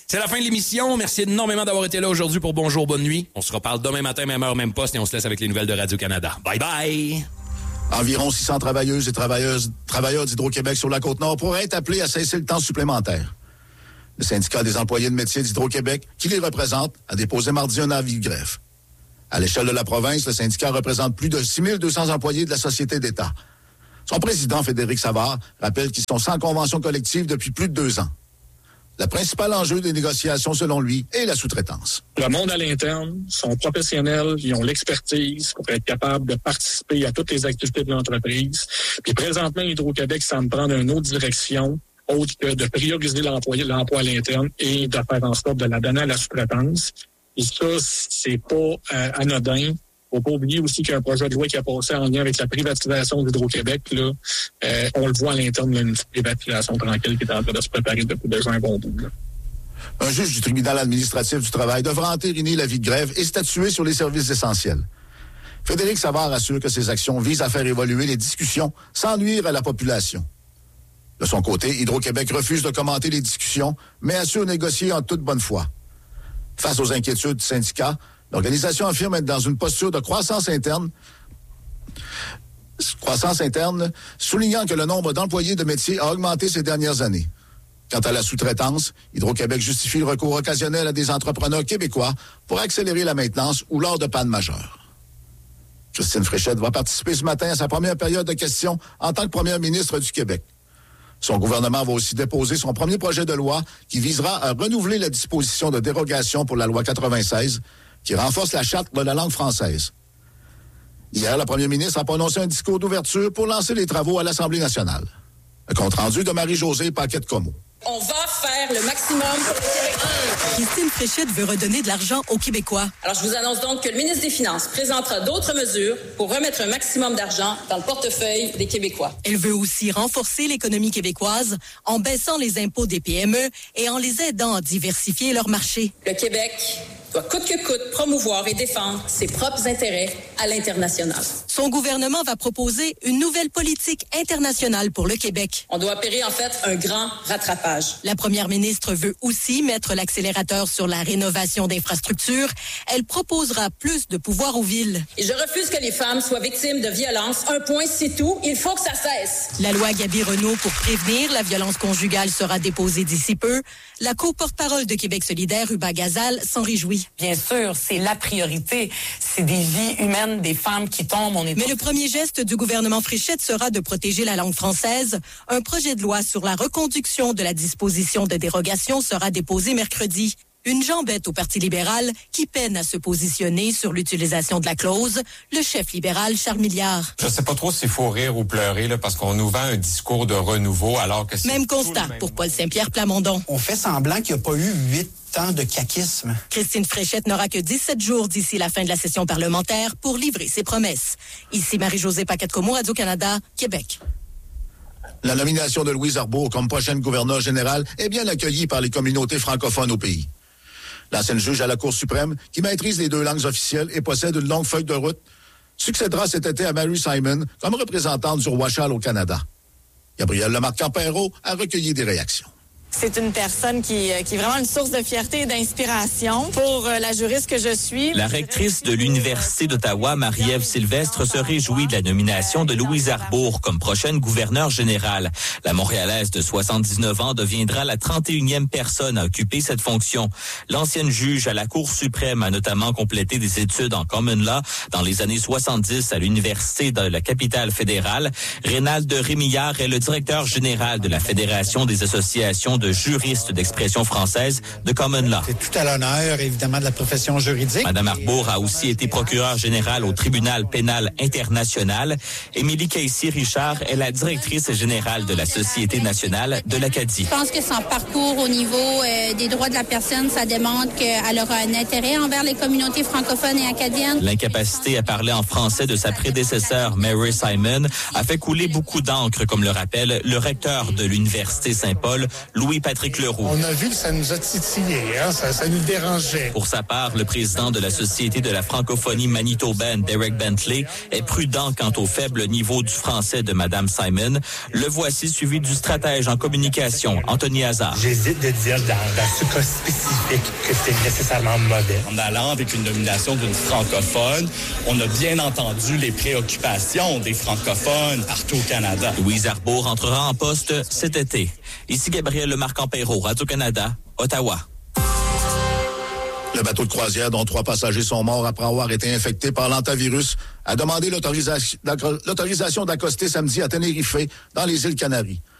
C'est la fin de l'émission. Merci énormément d'avoir été là aujourd'hui pour Bonjour, bonne nuit. On se reparle demain matin, même heure, même poste, et on se laisse avec les nouvelles de Radio-Canada. Bye bye! Environ 600 travailleuses et travailleurs d'Hydro-Québec sur la Côte-Nord pourraient être appelés à cesser le temps supplémentaire. Le syndicat des employés de métier d'Hydro-Québec, qui les représente, a déposé mardi un avis de grève. À l'échelle de la province, le syndicat représente plus de 6200 employés de la société d'État. Son président, Frédéric Savard, rappelle qu'ils sont sans convention collective depuis plus de 2 ans. Le principal enjeu des négociations, selon lui, est la sous-traitance. Le monde à l'interne sont professionnels, ils ont l'expertise pour être capables de participer à toutes les activités de l'entreprise. Puis présentement, Hydro-Québec semble prendre une autre direction, autre que de prioriser l'emploi à l'interne et de faire en sorte de la donner à la sous-traitance. Et ça, c'est pas anodin. Faut pas oublier aussi qu'il y a un projet de loi qui a passé en lien avec la privatisation d'Hydro-Québec. Là, on le voit à l'interne, là, une privatisation tranquille qui est en train de se préparer depuis déjà un bon bout. Là. Un juge du tribunal administratif du travail devra entériner l'avis de grève et statuer sur les services essentiels. Frédéric Savard assure que ces actions visent à faire évoluer les discussions sans nuire à la population. De son côté, Hydro-Québec refuse de commenter les discussions, mais assure négocier en toute bonne foi. Face aux inquiétudes du syndicat, l'organisation affirme être dans une posture de croissance interne, soulignant que le nombre d'employés de métier a augmenté ces dernières années. Quant à la sous-traitance, Hydro-Québec justifie le recours occasionnel à des entrepreneurs québécois pour accélérer la maintenance ou lors de pannes majeures. Christine Fréchette va participer ce matin à sa première période de questions en tant que première ministre du Québec. Son gouvernement va aussi déposer son premier projet de loi qui visera à renouveler la disposition de dérogation pour la loi 96 qui renforce la charte de la langue française. Hier, la première ministre a prononcé un discours d'ouverture pour lancer les travaux à l'Assemblée nationale. Un compte-rendu de Marie-Josée Paquette-Comeau. On va faire le maximum pour le Québec. Christine Fréchette veut redonner de l'argent aux Québécois. Alors, je vous annonce donc que le ministre des Finances présentera d'autres mesures pour remettre un maximum d'argent dans le portefeuille des Québécois. Elle veut aussi renforcer l'économie québécoise en baissant les impôts des PME et en les aidant à diversifier leur marché. Le Québec doit coûte que coûte promouvoir et défendre ses propres intérêts à l'international. Son gouvernement va proposer une nouvelle politique internationale pour le Québec. On doit opérer en fait un grand rattrapage. La première ministre veut aussi mettre l'accélérateur sur la rénovation d'infrastructures. Elle proposera plus de pouvoir aux villes. Et je refuse que les femmes soient victimes de violences. Un point, c'est tout. Il faut que ça cesse. La loi Gabi-Renault pour prévenir la violence conjugale sera déposée d'ici peu. La co-porte-parole de Québec solidaire, Uba Gazal, s'en réjouit. Bien sûr, c'est la priorité. C'est des vies humaines, des femmes qui tombent. Mais le premier geste du gouvernement Fréchette sera de protéger la langue française. Un projet de loi sur la reconduction de la disposition de dérogation sera déposé mercredi. Une jambette au Parti libéral qui peine à se positionner sur l'utilisation de la clause, le chef libéral Charles Milliard. Je sais pas trop s'il faut rire ou pleurer là, parce qu'on nous vend un discours de renouveau alors que c'est... Même constat pour Paul Saint-Pierre Plamondon. On fait semblant qu'il n'y a pas eu 8 ans de caquisme. Christine Fréchette n'aura que 17 jours d'ici la fin de la session parlementaire pour livrer ses promesses. Ici Marie-Josée Paquette-Comeau, Radio-Canada, Québec. La nomination de Louise Arbour comme prochaine gouverneure générale est bien accueillie par les communautés francophones au pays. L'ancienne juge à la Cour suprême, qui maîtrise les 2 langues officielles et possède une longue feuille de route, succédera cet été à Mary Simon comme représentante du roi Charles au Canada. Gabrielle Lemarque-Campero a recueilli des réactions. C'est une personne qui est vraiment une source de fierté et d'inspiration pour la juriste que je suis. La rectrice de l'Université d'Ottawa, Marie-Ève Sylvestre, se réjouit de la nomination de Louise Arbour comme prochaine gouverneure générale. La Montréalaise de 79 ans deviendra la 31e personne à occuper cette fonction. L'ancienne juge à la Cour suprême a notamment complété des études en common law dans les années 70 à l'Université de la capitale fédérale. Rénald Rémillard est le directeur général de la Fédération des associations de juristes d'expression française de common law. C'est tout à l'honneur, évidemment, de la profession juridique. Madame Arbour a aussi été procureure générale au tribunal pénal international. Émilie Casey-Richard est la directrice générale de la Société nationale de l'Acadie. Je pense que son parcours au niveau des droits de la personne, ça démontre qu'elle aura un intérêt envers les communautés francophones et acadiennes. L'incapacité à parler en français de sa prédécesseur, Mary Simon, a fait couler beaucoup d'encre, comme le rappelle le recteur de l'Université Saint-Paul, Louis Louis-Patrick Leroux. On a vu que ça nous a titillé, hein? Ça nous dérangeait. Pour sa part, le président de la Société de la francophonie manitobaine, Derek Bentley, est prudent quant au faible niveau du français de Mme Simon. Le voici suivi du stratège en communication, Anthony Hazard. J'hésite de dire dans ce cas spécifique que c'est nécessairement mauvais. En allant avec une nomination d'une francophone, on a bien entendu les préoccupations des francophones partout au Canada. Louise Arbour entrera en poste cet été. Ici Gabriel Lemarque-Empérault, Radio-Canada, Ottawa. Le bateau de croisière dont 3 passagers sont morts après avoir été infectés par l'hantavirus a demandé l'autorisation d'accoster samedi à Tenerife, dans les îles Canaries.